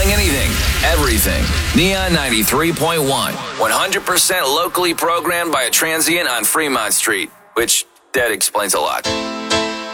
anything, everything. Neon 93.1. 100% locally programmed by a transient on Fremont Street, which that explains a lot.